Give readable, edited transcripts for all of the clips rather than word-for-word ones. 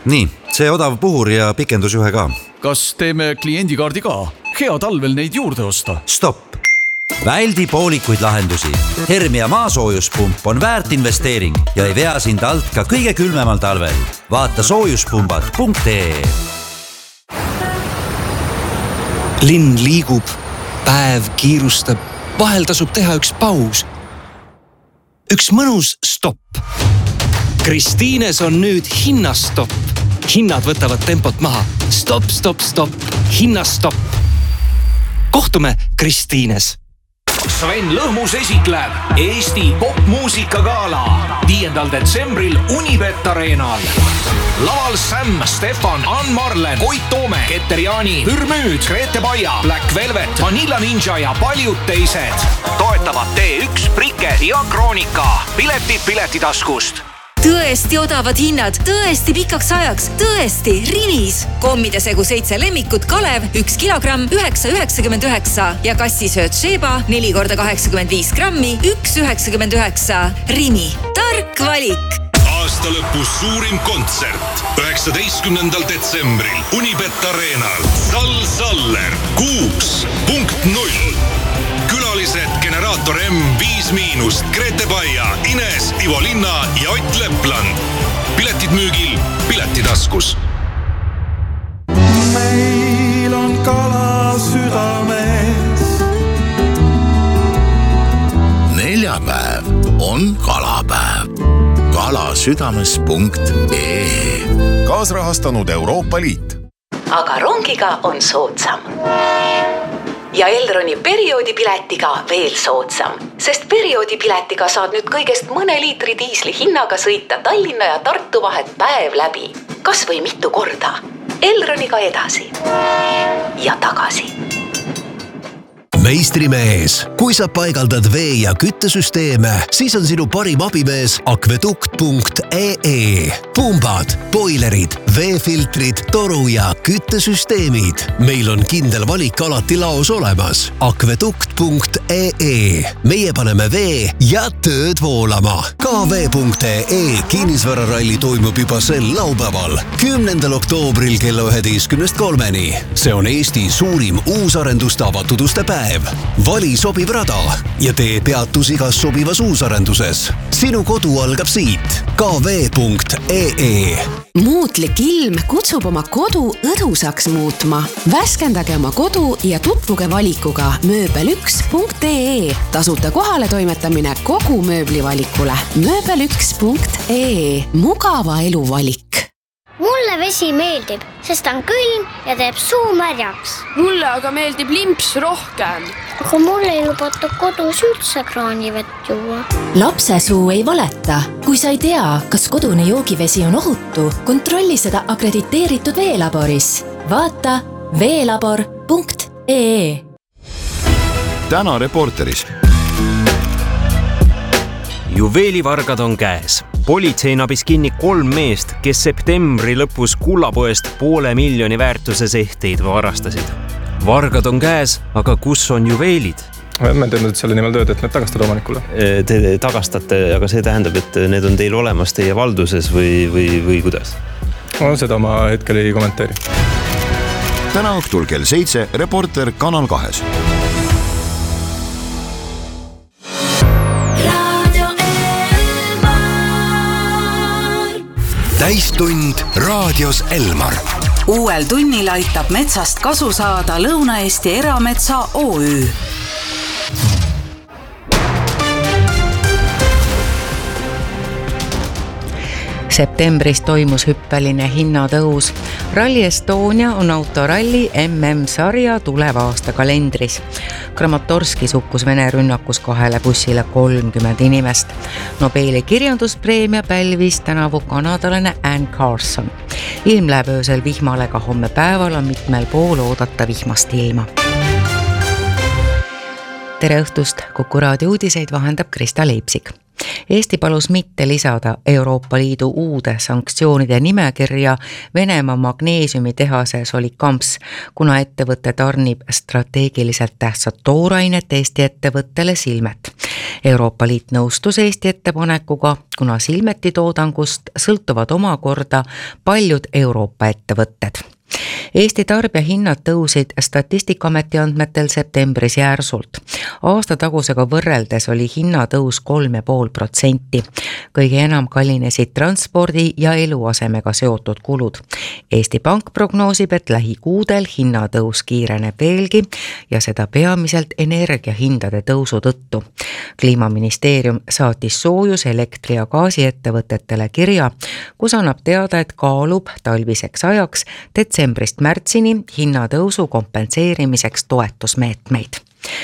Nii, see odav puhur ja pikendusjuhe ka. Kas teeme kliendikaardi ka? Hea talvel neid juurde osta. Stopp! Väldi poolikuid lahendusi. Hermia maasoojuspump on väärt investeering ja ei vea sind alt ka kõige külmemal talvel. Vaata soojuspumbad.ee. Linn liigub, päev kiirustab, vahel tasub teha üks paus. Üks mõnus stopp. Kristiines on nüüd hinnastopp. Hinnad võtavad tempot maha. Stopp, stopp, stopp. Hinnastopp. Kohtume Kristiines. Sven Lõhmus esitleb Eesti popmuusikagala 5. detsembril Unibet Arenal. Laval Sam, Stefan, Ann Marlen, Koit Toome, Keter Jaani, Hürmüüd, Grete Baia, Black Velvet, Vanilla Ninja ja paljud teised. Toetavad T1, Prike ja Kroonika. Piletid Piletitaskust. Tõesti odavad hinnad, tõesti pikaks ajaks, tõesti Rimis. Kommide segu 7 lemmikut Kalev, 1 kilogramm, 9,99 ja kassisööt Sheba 4x85 grammi, 1,99. Rimi, tark valik. Aasta lõpus suurim kontsert 19. detsembril Unibet Arenal. Sall Saller 6.0. Külalised Generaator M, 5-, Grete Baia, Ines, Ivo Linna ja Ott Lepland. Piletid müügil Piletitaskus. Meil on kala südames. Neljapäev on kalapäev. Kalasüdames.ee. Kaasrahastanud Euroopa Liit. Aga rongiga on soodsam. Ja Elroni perioodipiletiga veel soodsam, sest perioodipiletiga saad nüüd kõigest mõne liitri diisli hinnaga sõita Tallinna ja Tartu vahet päev läbi. Kas või mitu korda. Elroniga edasi ja tagasi. Meistrimees, kui sa paigaldad vee- ja küttesüsteeme, siis on sinu parim abimees akvedukt.ee. Pumbad, boilerid, veefiltrid, toru ja küttesüsteemid. Meil on kindel valik alati laos olemas. Akvedukt.ee. Meie paneme vee ja tööd voolama. KV.ee kinnisvararalli toimub juba sel laupäeval, 10. oktoobril kella 11:03. See on Eesti suurim uusarenduste avatud uste päev. Vali sobiv rada ja tee peatus igas sobivas uusarenduses. Sinu kodu algab siit. KV.ee. Muutlik ilm kutsub oma kodu õdusaks muutma. Väskendage oma kodu ja tutvuge valikuga mööbel1.ee. Tasuta kohale toimetamine kogu mööblivalikule. Mööbel1.ee. Mugava elu valik. Mulle vesi meeldib, sest on külm ja teeb suu märjaks. Mulle aga meeldib limps rohkem. Aga mulle ei lubata kodus üldse kraanivett juua. Lapse suu ei valeta. Kui sa ei tea, kas kodune joogivesi on ohutu, kontrolli seda akrediteeritud veelaboris. Vaata veelabor.ee. Täna Reporteris. Juveelivargad on käes. Politsei nabis kinni 3 meest, kes septembri lõpus kullapoest 500 000 väärtuses ehteid varastasid. Vargad on käes, aga kus on juveelid? Me teeme selle nimel tööd, et need tagastada omanikule. Te tagastate, aga see tähendab, et need on teil olemas teie valduses või kuidas? Seda ma hetkel ei kommenteeri. Täna õhtul kell 7 Reporter Kanal 2. Täistund raadios Elmar. Uuel tunnil aitab metsast kasu saada Lõuna-Eesti Erametsa OÜ. Septembris toimus hüppeline hinnatõus. Rally Estonia on autoralli MM-sarja tuleva aasta kalendris. Kramatorskis hukkus Vene rünnakus 2 bussile 30 inimest. Nobeli kirjanduspreemia pälvis tänavu kanadalane Anne Carson. Ilm läheb öösel vihmale, ka homme päeval on mitmel pool oodata vihmast ilma. Tere õhtust, Kuku raadio uudiseid vahendab Krista Leipsik. Eesti palus mitte lisada Euroopa Liidu uude sanktsioonide nimekirja Venemaa magneesiumitehase Solikamps, kuna ettevõte tarnib strateegiliselt tähtsat toorainet Eesti ettevõttele Silmet. Euroopa Liit nõustus Eesti ettepanekuga, kuna Silmeti toodangust sõltuvad omakorda paljud Euroopa ettevõtted. Eesti tarbijahinnad tõusid Statistikaameti andmetel septembris järsult. Aasta tagusega võrreldes oli hinnatõus 3,5%. Kõige enam kallinesid transpordi ja eluasemega seotud kulud. Eesti Pank prognoosib, et lähikuudel hinnatõus kiireneb veelgi ja seda peamiselt energiahindade tõusu tõttu. Kliimaministeerium saatis soojus-, elektri- ja gaasiettevõtetele kirja, kus annab teada, et kaalub talviseks ajaks detsembrist märtsini hinnatõusu kompenseerimiseks toetusmeetmeid.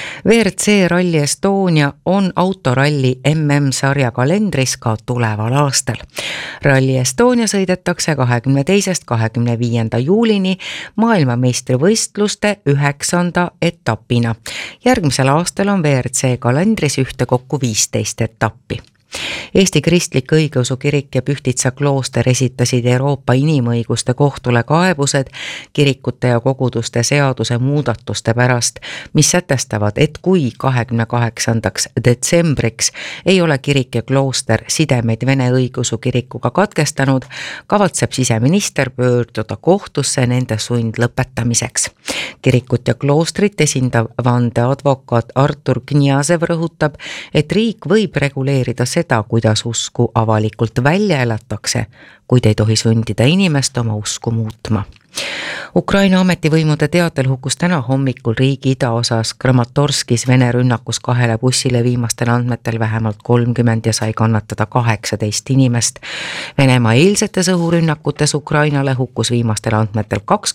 WRC Rally Estonia on autoralli MM-sarja kalendris ka tuleval aastal. Rally Estonia sõidetakse 22. 25. juulini maailmameistrivõistluste 9. etapina. Järgmisel aastal on WRC kalendris ühtekokku 15 etappi. Eesti Kristlik Õigeusu Kirik ja Pühtitsa klooster esitasid Euroopa Inimõiguste Kohtule kaebused kirikute ja koguduste seaduse muudatuste pärast, mis sätestavad, et kui 28. detsembriks ei ole kirik ja klooster sidemeid Vene Õigeusu Kirikuga katkestanud, kavatseb siseminister pöörduda kohtusse nende sundlõpetamiseks. Kirikut ja kloostrit esindav vandeadvokaat Artur Kniazev rõhutab, et riik võib reguleerida seda, kuidas usku avalikult välja elatakse, kuid ei tohi sundida inimest oma usku muutma. Ukraina ametivõimude teatel hukkus täna hommikul riigi idaosas Kramatorskis Vene rünnakus 2 bussile viimastel andmetel vähemalt 30 ja sai kannatada 18 inimest. Venemaa eilsetes õhurünnakutes Ukrainale hukkus viimastel andmetel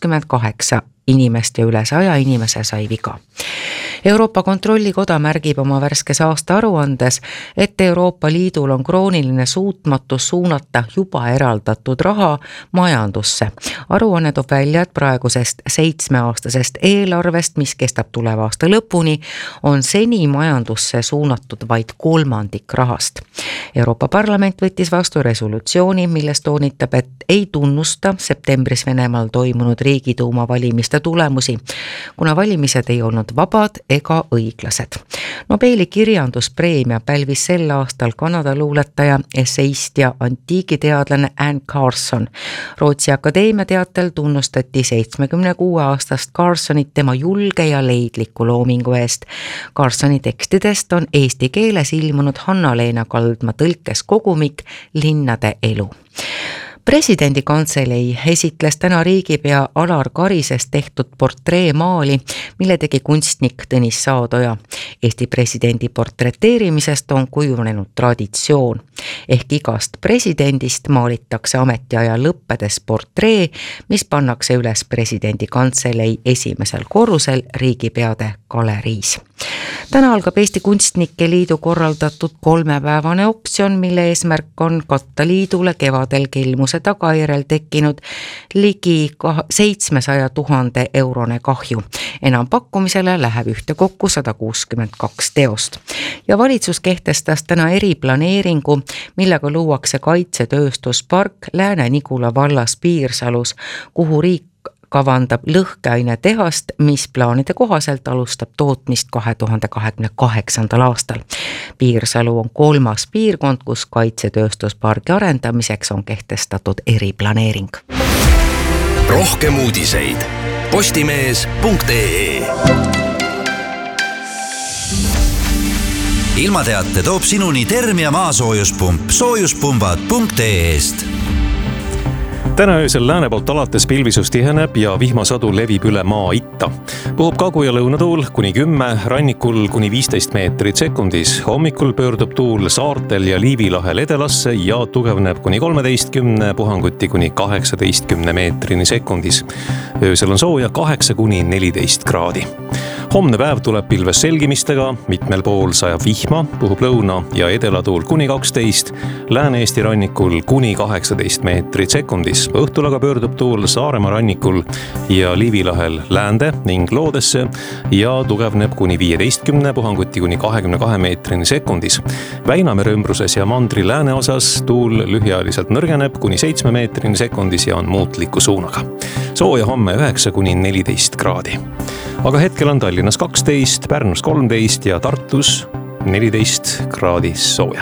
28 inimest ja üle 100 inimese sai viga. Euroopa Kontrollikoda märgib oma värskes aasta aruandes, et Euroopa Liidul on krooniline suutmatus suunata juba eraldatud raha majandusse. Aruanne toob välja, et praegusest 7-aastasest eelarvest, mis kestab tuleva aasta lõpuni, on seni majandusse suunatud vaid 1/3 rahast. Euroopa Parlament võttis vastu resolutsiooni, milles toonitab, et ei tunnusta septembris Venemaal toimunud Riigiduuma valimiste tulemusi, kuna valimised ei olnud vabad ega õiglased. Nobeli kirjanduspreemia pälvis sel aastal Kanada luuletaja, esseist ja antiigiteadlane Anne Carson. Rootsi Akadeemia teatel tunnustati 76-aastast Carsonit tema julge ja leidliku loomingu eest. Carsoni tekstidest on eesti keeles ilmunud Hanna-Leena Kaldma tõlkes kogumik Linnade elu. Presidendi kantselei esitles täna riigipea Alar Karisest tehtud portreemaali, mille tegi kunstnik Tõnis Saadoja. Eesti presidendi portreteerimisest on kujunenud traditsioon. Ehk igast presidendist maalitakse ametiaja lõppedes portree, mis pannakse üles presidendi kantselei esimesel korrusel riigipeade galeriis. Täna algab Eesti Kunstnike Liidu korraldatud 3-päevane oksjon, mille eesmärk on katta liidule kevadel kelmuse tagajärjel tekkinud ligi 700 000 eurone kahju. Enampakkumisele läheb ühtekokku 162 teost. Ja valitsus kehtestas täna eriplaneeringu, millega luuakse kaitsetööstuspark Lääne-Nigula vallas Piirsalus, kuhu riik kavandab lõhkeainetehast, mis plaanide kohaselt alustab tootmist 2028. aastal. Piirsalu on 3. piirkond, kus kaitsetööstuspargi arendamiseks on kehtestatud eriplaneering. Rohkem uudiseid postimees.ee. Ilmateate toob sinuni Termia maasoojuspump soojuspumbad.ee-st. Täna öösel lääne poolt alates pilvisus tiheneb ja vihmasadu levib üle maa itta. Puhub kagu- ja lõunatuul kuni 10, rannikul kuni 15 meetrit sekundis. Hommikul pöördub tuul saartel ja Liivi lahel edelasse ja tugevneb kuni 13, puhanguti kuni 18 meetrini sekundis. Öösel on sooja 8 kuni 14 kraadi. Homne päev tuleb pilves selgimistega, mitmel pool sajab vihma, puhub lõuna ja edelatuul kuni 12, Lääne-Eesti rannikul kuni 18 meetrit sekundis. Õhtul aga pöördub tuul Saaremaa rannikul ja Liivi lahel läände ning loodesse ja tugevneb kuni 15, puhanguti kuni 22 meetrini sekundis. Väinamere ümbruses ja mandri lääne osas tuul lühiajaliselt nõrgeneb kuni 7 meetrini sekundis ja on muutliku suunaga. Sooja homme 9 kuni 14 kraadi. Aga hetkel on Tallinnas 12, Pärnus 13 ja Tartus 14 kraadi sooja.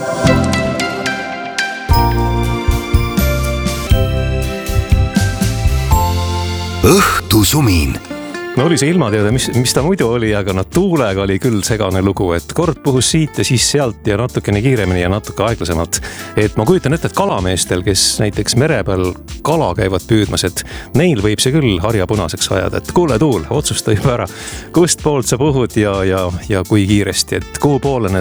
Õhtusumin. No oli see ilmateade, mis ta muidu oli, aga tuulega oli küll segane lugu, et kord puhus siit ja siis sealt ja natukene kiiremini ja natuke aeglasemalt. Et ma kujutan ette, et kalameestel, kes näiteks mere peal kala käivad püüdmas, et neil võib see küll harja punaseks ajada, et kuule tuul, otsusta juba ära, kust poolt sa puhud ja kui kiiresti, et kuhu poole